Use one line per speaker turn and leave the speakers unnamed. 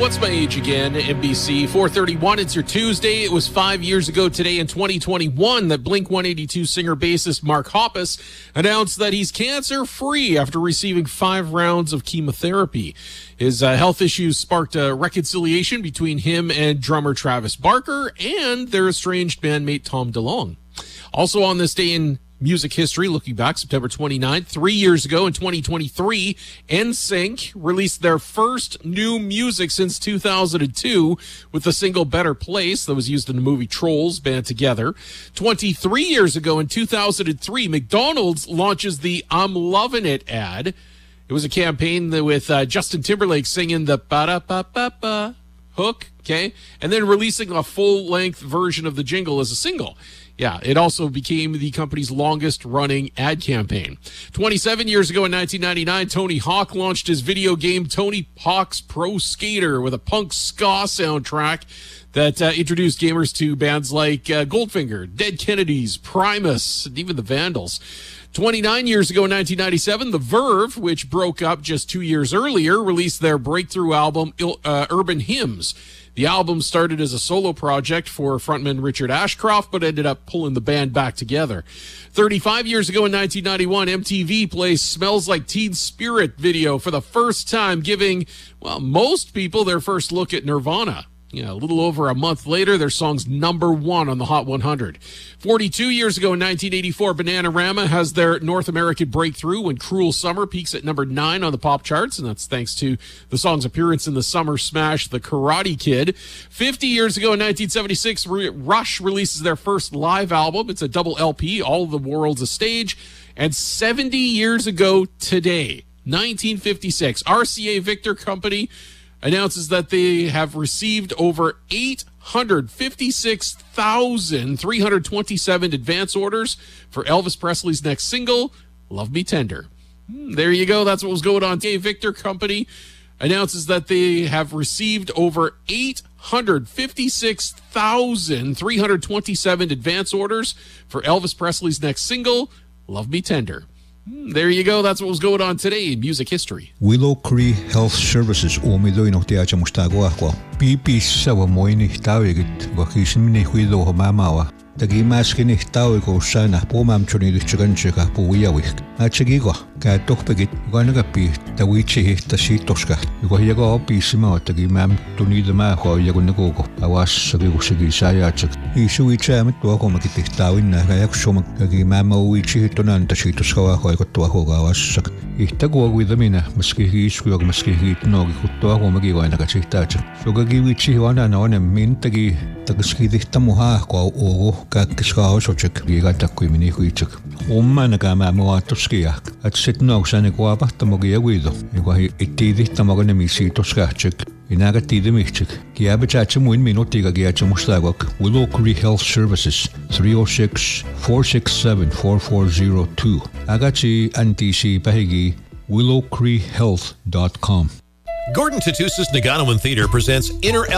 What's My Age Again, NBC 431. It's your Tuesday. It was 5 years ago today in 2021 that Blink-182 singer-bassist Mark Hoppus announced that he's cancer-free after receiving 5 rounds of chemotherapy. His health issues sparked a reconciliation between him and drummer Travis Barker and their estranged bandmate Tom DeLonge. Also on this day in music history, looking back, September 29th, 3 years ago in 2023, NSYNC released their first new music since 2002 with the single Better Place that was used in the movie Trolls, band together. 23 years ago in 2003, McDonald's launches the I'm Lovin' It ad. It was a campaign with Justin Timberlake singing the ba-da-ba-ba-ba hook, okay, and then releasing a full-length version of the jingle as a single. Yeah, it also became the company's longest-running ad campaign. 27 years ago in 1999, Tony Hawk launched his video game Tony Hawk's Pro Skater with a punk ska soundtrack that introduced gamers to bands like Goldfinger, Dead Kennedys, Primus, and even the Vandals. 29 years ago in 1997, The Verve, which broke up just 2 years earlier, released their breakthrough album, Urban Hymns. The album started as a solo project for frontman Richard Ashcroft, but ended up pulling the band back together. 35 years ago in 1991, MTV plays Smells Like Teen Spirit video for the first time, giving, well, most people their first look at Nirvana. A little over a month later, their song's #1 on the Hot 100. 42 years ago in 1984, Bananarama has their North American breakthrough when Cruel Summer peaks at #9 on the pop charts, and that's thanks to the song's appearance in the summer smash The Karate Kid. 50 years ago in 1976, Rush releases their first live album. It's a double LP, All the World's a Stage. And 70 years ago today, 1956, RCA Victor Company announces that they have received over 856,327 advance orders for Elvis Presley's next single, Love Me Tender. There you go. That's what was going on today. Victor Company announces that they have received over 856,327 advance orders for Elvis Presley's next single, Love Me Tender. There you go. That's what was going on today in music history.
Willow Creek Health Services umidoino tiacha mustaguaqua. Pipi sawa moini tawigit wakismini huido homamawa. Tagi maskini tawigo sana pomam chuni chiganchika puwiyawik. Achigigo ka tokpegit ganagapi tawichi tasitoska. Yugo opisima tagi mam tunida maho yagunagogo. Awas sagigo sigi sayachik. Isu icham tuako makiti tawin na reakshomak tagi mama uichi tonan tasitoskawa hoikotuahoga awasak. Ihtago widamina maski hiskuog maski hitnogi kutuaho magigo nakachitacha. Sogagiwichi wana na mintagi tagaskidihtamuha ko ogo kakkiskaao sochek gigatakkuimini huichek. Umma nagamamawaatoskia at sitnogsane kuapahtamogia guido. Iguahi ittidihtamogane misitoskachek. Inagatidimichek. Kiabachachamuin minutiga giachamustagok. Willow Creek Health Services 306-467-4402. Agachi antisi pahigi willowcreekhealth.com.
Gordon Tatusis Nagano Theater presents Inner